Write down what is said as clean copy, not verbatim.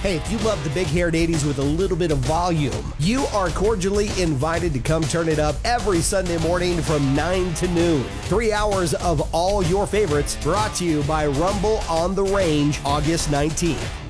Hey, if you love the big-haired 80s with a little bit of volume, you are cordially invited to come turn it up every Sunday morning from 9 to noon. 3 hours of all your favorites brought to you by Rumble on the Range, August 19th.